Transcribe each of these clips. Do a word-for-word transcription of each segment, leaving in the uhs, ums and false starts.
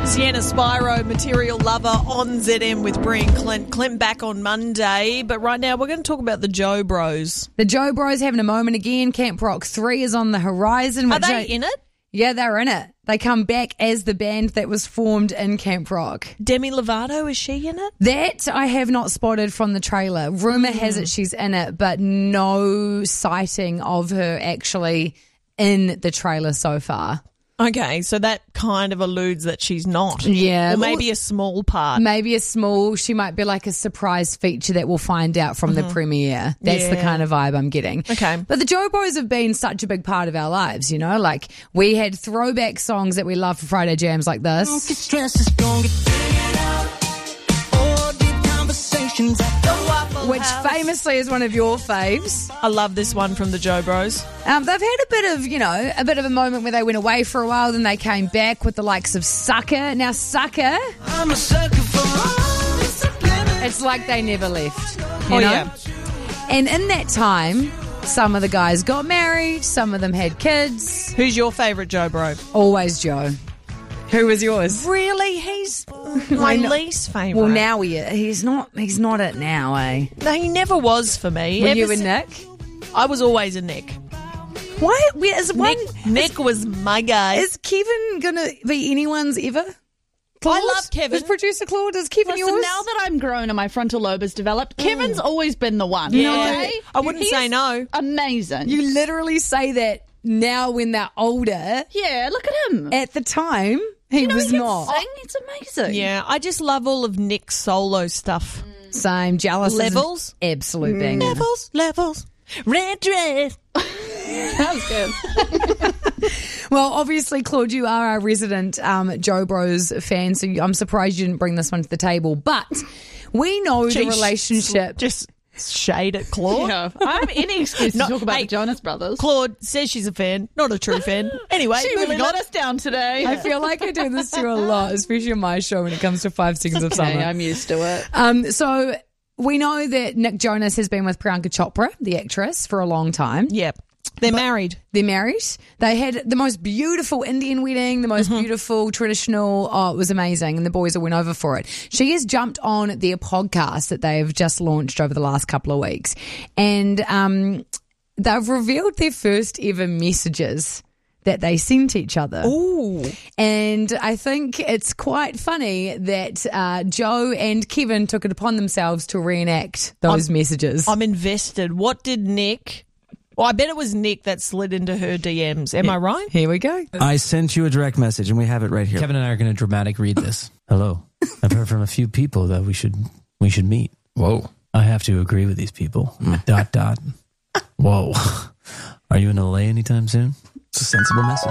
Sienna Spyro, Material Lover on Z M with Brie and Clint. Clint back on Monday, but right now we're going to talk about the Joe Bros. The Joe Bros having a moment again. Camp Rock three is on the horizon. Are they I, in it? Yeah, they're in it. They come back as the band that was formed in Camp Rock. Demi Lovato, is she in it? That I have not spotted from the trailer. Rumour mm. has it she's in it, but no sighting of her actually in the trailer so far. Okay, so that kind of alludes that she's not. Yeah. Or maybe a small part. Maybe a small, she might be like a surprise feature that we'll find out from mm-hmm. the premiere. That's yeah. the kind of vibe I'm getting. Okay. But the Joe Bros have been such a big part of our lives, you know? Like, we had throwback songs that we love for Friday jams like this. Don't get stressed, don't get figured out. All deep conversations at the Waffle Which House. famously is one of your faves. I love this one from the Joe Bros. Um, they've had a bit of, you know, a bit of a moment where they went away for a while, then they came back with the likes of Sucker. Now, Sucker, I'm a sucker for all discipline. it's like they never left. You Oh, know? yeah. And in that time, some of the guys got married, some of them had kids. Who's your favourite Joe Bro? Always Joe. Who was yours? Really? He's my least favourite. Well, now he he's not he's not it now, eh? No, he never was for me. Were Ever you and si- Nick? I was always a Nick. Why? Is one, Nick, Nick was my guy. Is Kevin gonna be anyone's ever? I love Kevin. Is producer Claude? Is Kevin Listen, yours? now that I'm grown and my frontal lobe is developed, Kevin's always been the one. Yeah. Okay? I wouldn't He say is no. Amazing. You literally say that now when they're older. yeah, look at him. At the time, he you know, was he can not. sing. It's amazing. Yeah, I just love all of Nick's solo stuff. Same. Jealous. is an Levels? Absolute banger. Levels, levels, red dress. That was good. Well, obviously, Claude, you are our resident um, Joe Bros fan, so I'm surprised you didn't bring this one to the table. But we know the Jeez, relationship. Just shade at Claude. Yeah. I have any excuse to No, talk about hey, the Jonas Brothers. Claude says she's a fan, not a true fan. Anyway, She really moving got on. us down today. I feel like I do this to you a lot, especially on my show when it comes to Five Seconds of okay, Summer. I'm used to it. Um, so we know that Nick Jonas has been with Priyanka Chopra, the actress, for a long time. Yep. They're married. They're married. They had the most beautiful Indian wedding, the most beautiful traditional. Oh, it was amazing. And the boys all went over for it. She has jumped on their podcast that they've just launched over the last couple of weeks. And um, they've revealed their first ever messages that they sent each other. Ooh. And I think it's quite funny that uh, Joe and Kevin took it upon themselves to reenact those I'm- messages. I'm invested. What did Nick... Well, I bet it was Nick that slid into her D Ms. Am I right? Here we go. I sent you a direct message, and we have it right here. Kevin and I are going to dramatic read this. Hello. I've heard from a few people that we should we should meet. Whoa. I have to agree with these people. Dot, dot. Whoa. Are you in L A anytime soon? It's a sensible message.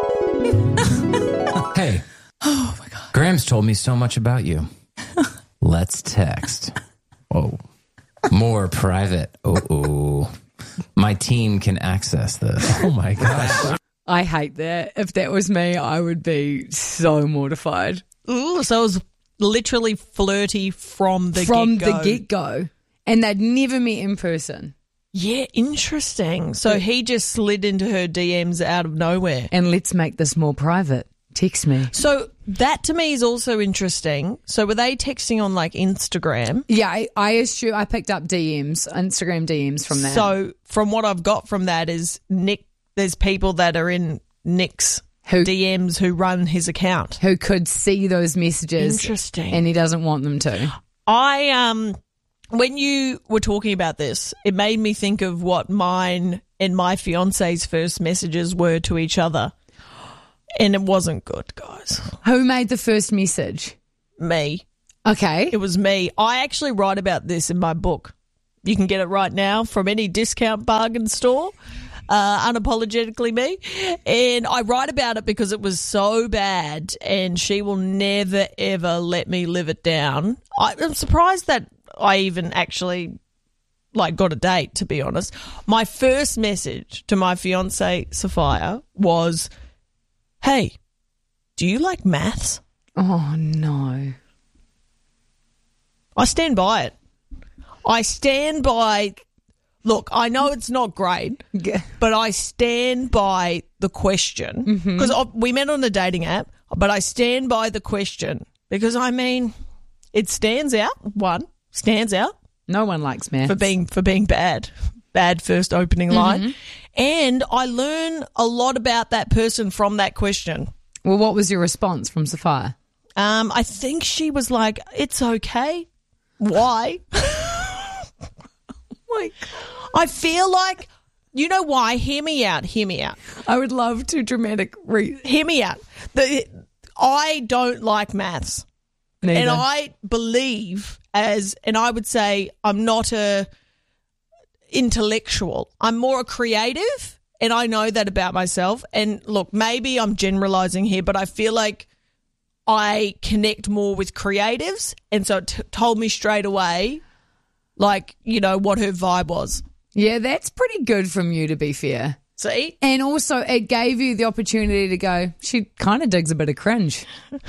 Hey. Oh, my God. Graham's told me so much about you. Let's text. Whoa. More private. Oh, my team can access this. Oh, my gosh. I hate that. If that was me, I would be so mortified. Ooh, so it was literally flirty from the From get-go. the get-go. And they'd never met in person. Yeah, interesting. So he just slid into her D Ms out of nowhere. And let's make this more private. Text me. So that to me is also interesting. So were they texting on like Instagram? Yeah, I, I assume I picked up D Ms, Instagram D Ms from that. So from what I've got from that is Nick, there's people that are in Nick's Who- D Ms who run his account. who could see those messages. Interesting. And he doesn't want them to. I um when you were talking about this, it made me think of what mine and my fiance's first messages were to each other. And it wasn't good, guys. Who made the first message? Me. Okay. It was me. I actually write about this in my book. You can get it right now from any discount bargain store. Uh, Unapologetically Me. And I write about it because it was so bad and she will never, ever let me live it down. I, I'm surprised that I even actually like got a date, to be honest. My first message to my fiance, Sophia, was, hey, do you like maths? Oh, no. I stand by it. I stand by, look, I know it's not great, Yeah. but I stand by the question because we met on a dating app. But I stand by the question because, I mean, it stands out, one, stands out No one likes maths. for being for being bad. Bad first opening line. And I learn a lot about that person from that question. Well, what was your response from Sophia? Um, I think she was like, it's okay. Why? Like, I feel like, you know why? Hear me out. Hear me out. I would love to dramatic re- Hear me out. The, I don't like maths. Neither. And I believe as, and I would say I'm not a intellectual. I'm more a creative, and I know that about myself. And look, maybe I'm generalizing here, but I feel like I connect more with creatives, and so it t- told me straight away, like, you know, what her vibe was. Yeah, that's pretty good from you, to be fair. See? And also, it gave you the opportunity to go, she kind of digs a bit of cringe.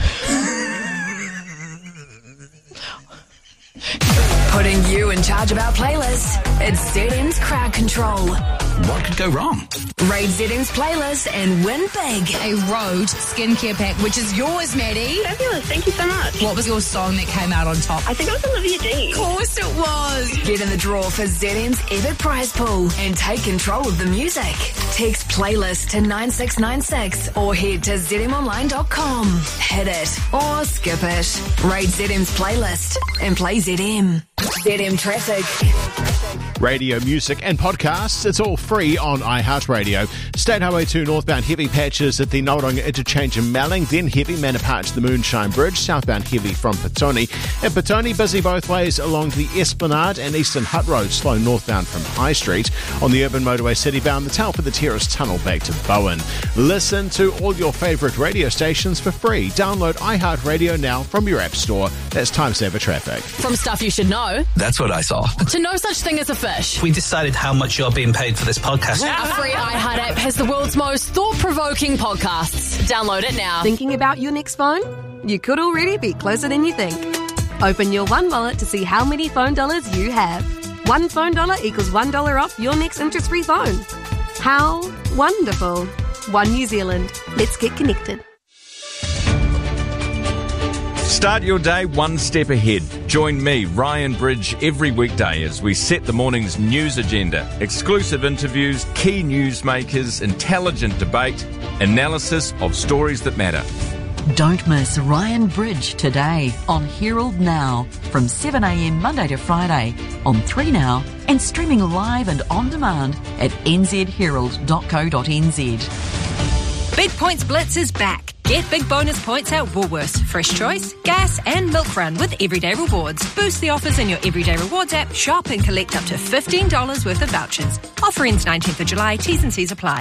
Putting you in charge of our playlist. It's Z M's Crowd Control. What could go wrong? Raid Z M's playlist and win big. A Rode skincare pack, which is yours, Maddie. Fabulous. Thank you so much. What was your song that came out on top? I think it was Olivia Dean. Of course it was. Get in the draw for Z M's Epic Prize Pool and take control of the music. Text playlist to nine six nine six or head to z m online dot com. Hit it or skip it. Raid Z M's playlist and play Z M. Z M Traffic. Radio, music and podcasts, it's all free on iHeartRadio. State Highway two northbound heavy patches at the Noronga interchange in Melling, then heavy man apart to the Moonshine Bridge, southbound heavy from Petone. At Petone, busy both ways along the Esplanade and Eastern Hut Road, slow northbound from High Street. On the urban motorway citybound, the Telford Terrace Tunnel back to Bowen. Listen to all your favourite radio stations for free. Download iHeartRadio now from your app store. That's Time Saver Traffic. From stuff you should know That's what I saw. to no such thing as a fish. We decided how much you're being paid for this podcast. Our free iHeart app has the world's most thought-provoking podcasts. Download it now. Thinking about your next phone? You could already be closer than you think. Open your One Wallet to see how many phone dollars you have. One phone dollar equals one dollar off your next interest-free phone. How wonderful. One New Zealand. Let's get connected. Start your day one step ahead. Join me, Ryan Bridge, every weekday as we set the morning's news agenda. Exclusive interviews, key newsmakers, intelligent debate, analysis of stories that matter. Don't miss Ryan Bridge today on Herald Now from seven a m Monday to Friday on three Now and streaming live and on demand at n z herald dot co dot n z. Big Points Blitz is back. Get big bonus points at Woolworths, Fresh Choice, Gas and Milk Run with Everyday Rewards. Boost the offers in your Everyday Rewards app, shop and collect up to fifteen dollars worth of vouchers. Offer ends nineteenth of July, T's and C's apply.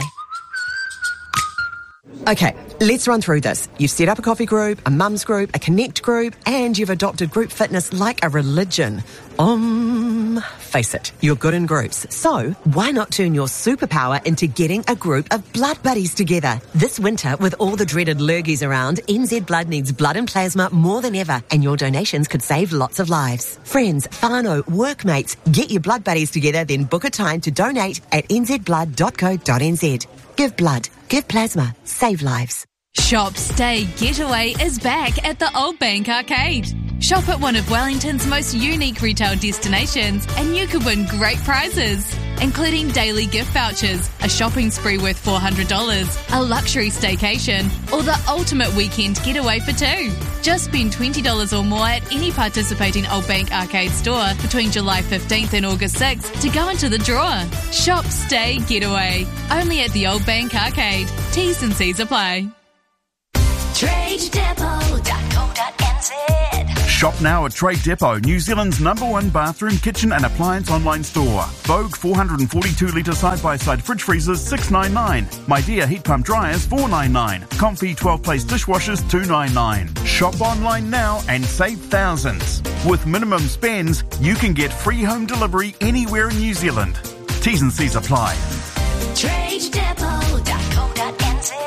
Okay, let's run through this. You've set up a coffee group, a mums group, a connect group, and you've adopted group fitness like a religion. Um, face it, you're good in groups. So why not turn your superpower into getting a group of blood buddies together? This winter, with all the dreaded lurgies around, N Z Blood needs blood and plasma more than ever, and your donations could save lots of lives. Friends, whānau, workmates, get your blood buddies together, then book a time to donate at n z blood dot co dot n z. Give blood, give plasma, save lives. Shop Stay Getaway is back at the Old Bank Arcade. Shop at one of Wellington's most unique retail destinations and you could win great prizes, including daily gift vouchers, a shopping spree worth four hundred dollars, a luxury staycation, or the ultimate weekend getaway for two. Just spend twenty dollars or more at any participating Old Bank Arcade store between July fifteenth and August sixth to go into the draw. Shop Stay Getaway, only at the Old Bank Arcade. T's and C's apply. trade depot dot co dot n z. Shop now at Trade Depot, New Zealand's number one bathroom, kitchen and appliance online store. Vogue four hundred forty-two litre side-by-side fridge freezers six ninety-nine. My Dear heat pump dryers four ninety-nine. Comfy twelve place dishwashers two ninety-nine. Shop online now and save thousands. With minimum spends, you can get free home delivery anywhere in New Zealand. T's and C's apply. trade depot dot co dot n z.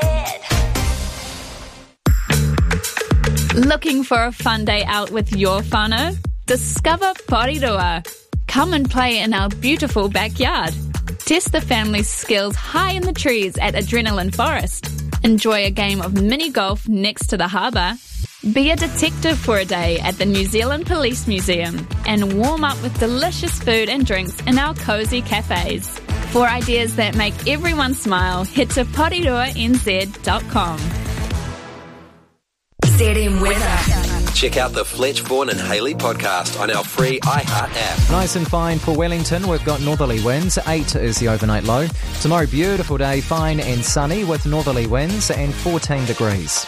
Looking for a fun day out with your whānau? Discover Porirua. Come and play in our beautiful backyard. Test the family's skills high in the trees at Adrenaline Forest. Enjoy a game of mini golf next to the harbour. Be a detective for a day at the New Zealand Police Museum and warm up with delicious food and drinks in our cosy cafes. For ideas that make everyone smile, head to porirua n z dot com. Z M Weather. Check out the Fletch, Vaughan and Haley podcast on our free iHeart app. Nice and fine for Wellington. We've got northerly winds. eight is the overnight low. Tomorrow, beautiful day, fine and sunny with northerly winds and fourteen degrees.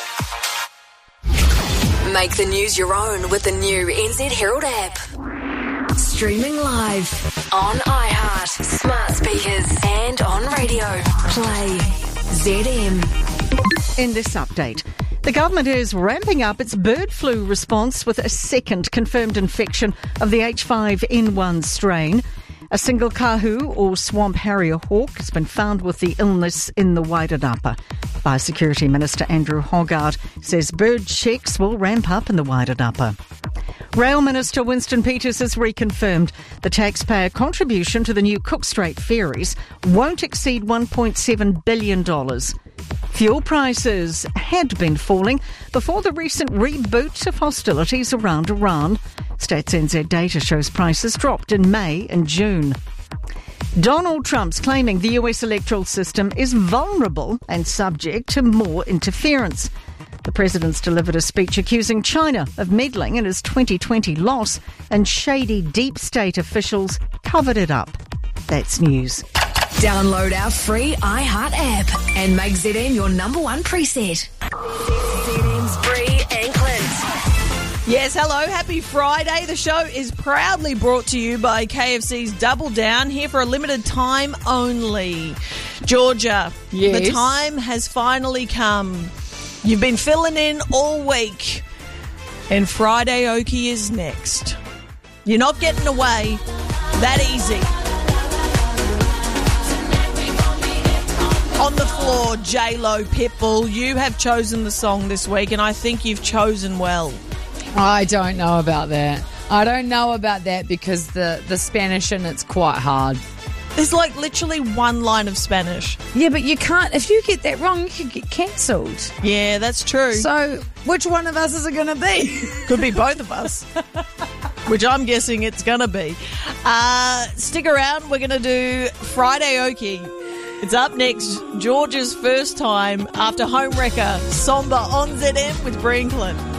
Make the news your own with the new N Z Herald app. Streaming live on iHeart, smart speakers and on radio. Play Z M. In this update, the government is ramping up its bird flu response with a second confirmed infection of the H five N one strain. A single kahu or swamp harrier hawk has been found with the illness in the Wairarapa. Biosecurity Minister Andrew Hoggard says bird checks will ramp up in the Wairarapa. Rail Minister Winston Peters has reconfirmed the taxpayer contribution to the new Cook Strait ferries won't exceed one point seven billion dollars. Fuel prices had been falling before the recent reboot of hostilities around Iran. Stats N Z data shows prices dropped in May and June. Donald Trump's claiming the U S electoral system is vulnerable and subject to more interference. The president's delivered a speech accusing China of meddling in his twenty twenty loss, and shady deep state officials covered it up. That's news. Download our free iHeart app and make Z M your number one preset. Z M's Bree and Clint. Yes, hello, happy Friday. The show is proudly brought to you by K F C's Double Down, here for a limited time only. Georgia, Yes. the time has finally come. You've been filling in all week, and Friday Okie is next. You're not getting away that easy. On the floor, J-Lo, Pitbull, you have chosen the song this week, and I think you've chosen well. I don't know about that. I don't know about that because the, the Spanish in it's quite hard. There's like literally one line of Spanish. Yeah, but you can't, if you get that wrong, you could get cancelled. Yeah, that's true. So which one of us is it going to be? Could be both of us, which I'm guessing it's going to be. Uh, stick around. We're going to do Friday Okie. It's up next. George's first time after Homewrecker. Somber on Z M with Bree and Clint.